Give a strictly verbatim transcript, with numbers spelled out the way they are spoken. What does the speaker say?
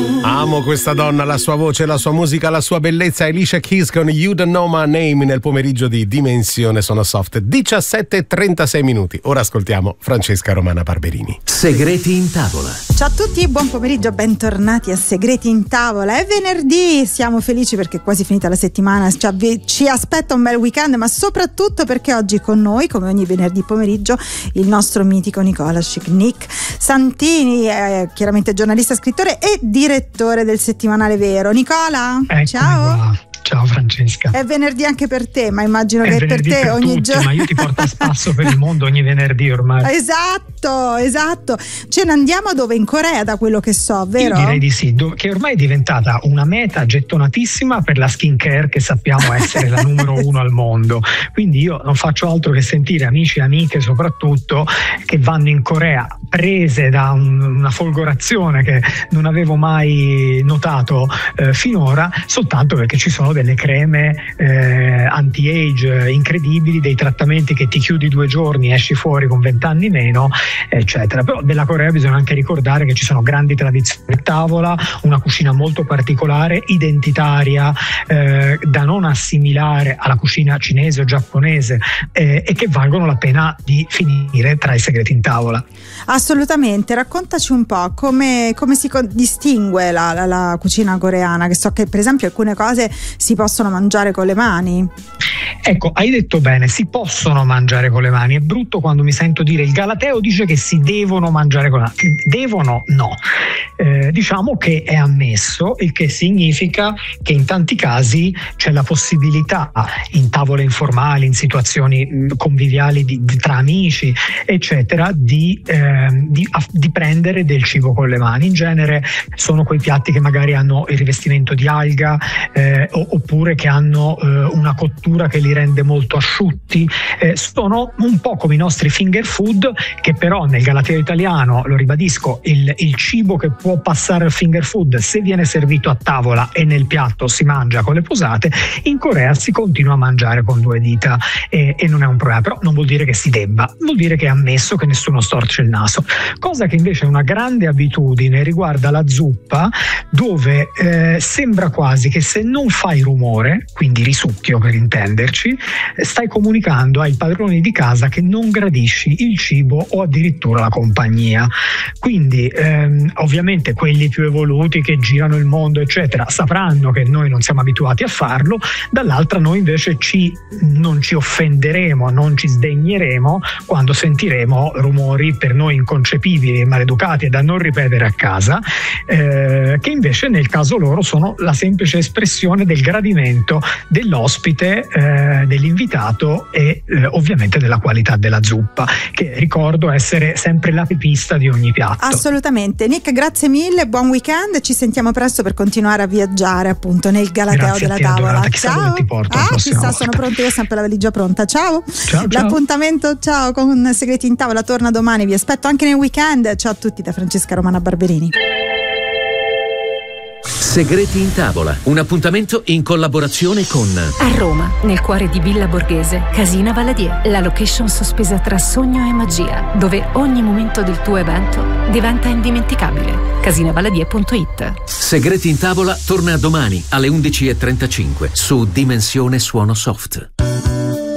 Amo questa donna, la sua voce, la sua musica, la sua bellezza. Alicia Keys con You Don't Know My Name nel pomeriggio di Dimensione Sono Soft. diciassette e trentasei minuti. Ora ascoltiamo Francesca Romana Barberini. Segreti in tavola. Ciao a tutti, buon pomeriggio, bentornati a Segreti in tavola. È venerdì, siamo felici perché è quasi finita la settimana, ci, avvi- ci aspetta un bel weekend, ma soprattutto perché oggi con noi, come ogni venerdì pomeriggio, il nostro mitico Nicola Chic Nick Santini, è chiaramente giornalista, scrittore e direttore del settimanale Vero. Nicola, Eccomi ciao. Qua. Ciao Francesca. È venerdì anche per te, ma immagino è che per te per ogni tutti, giorno. Ma io ti porto a spasso per il mondo ogni venerdì ormai. Esatto, esatto. Ce ne andiamo dove? In Corea, da quello che so, vero? Io direi di sì, do- che ormai è diventata una meta gettonatissima per la skincare, che sappiamo essere la numero uno al mondo. Quindi io non faccio altro che sentire amici e amiche soprattutto che vanno in Corea prese da un, una folgorazione che non avevo mai notato eh, finora, soltanto perché ci sono delle creme eh, anti-age incredibili, dei trattamenti che ti chiudi due giorni, esci fuori con vent'anni meno, eccetera. Però della Corea bisogna anche ricordare che ci sono grandi tradizioni a tavola, una cucina molto particolare, identitaria, eh, da non assimilare alla cucina cinese o giapponese, eh, e che valgono la pena di finire tra i segreti in tavola. Assolutamente, raccontaci un po' come, come si con- distingue la, la, la cucina coreana, che so che per esempio alcune cose si possono mangiare con le mani. Ecco, hai detto bene, si possono mangiare con le mani. È brutto quando mi sento dire il Galateo dice che si devono mangiare con le mani. Devono? No. Eh, diciamo che è ammesso, il che significa che in tanti casi c'è la possibilità, in tavole informali, in situazioni mh, conviviali di, di, tra amici, eccetera, di, eh, di, a, di prendere del cibo con le mani. In genere sono quei piatti che magari hanno il rivestimento di alga, eh, o, oppure che hanno eh, una cottura che li rende molto asciutti. Eh, sono un po' come i nostri finger food, che però nel Galateo italiano, lo ribadisco, il, il cibo che può passare al finger food se viene servito a tavola e nel piatto si mangia con le posate, in Corea si continua a mangiare con due dita, e, e non è un problema. Però non vuol dire che si debba, vuol dire che è ammesso, che nessuno storce il naso. Cosa che invece è una grande abitudine riguarda la zuppa, dove eh, sembra quasi che se non fai rumore, quindi risucchio per intenderci, stai comunicando ai padroni di casa che non gradisci il cibo o addirittura la compagnia. Quindi ehm, ovviamente quelli più evoluti che girano il mondo eccetera sapranno che noi non siamo abituati a farlo, dall'altra noi invece ci, non ci offenderemo, non ci sdegneremo quando sentiremo rumori per noi inconcepibili e maleducati e da non ripetere a casa, eh, che invece nel caso loro sono la semplice espressione del gradimento dell'ospite, eh, dell'invitato e eh, ovviamente della qualità della zuppa, che ricordo essere sempre l'apipista di ogni piatto. Assolutamente. Nick, grazie mille, buon weekend, ci sentiamo presto per continuare a viaggiare appunto nel Galateo Grazie della a te, tavola. Adorata. Chissà Ciao. dove ti porto la Ah, prossima chissà, volta. sono pronta, io ho sempre la valigia pronta. Ciao. Ciao, ciao. L'appuntamento, ciao, con Segreti in tavola torna domani, vi aspetto anche nel weekend. Ciao a tutti da Francesca Romana Barberini. Segreti in tavola, un appuntamento in collaborazione con A Roma, nel cuore di Villa Borghese, Casina Valadier, la location sospesa tra sogno e magia, dove ogni momento del tuo evento diventa indimenticabile. casina valadier punto it. Segreti in tavola torna domani alle undici e trentacinque su Dimensione Suono Soft.